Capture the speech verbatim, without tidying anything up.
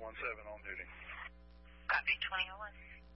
one seven on duty. Copy, twenty oh one.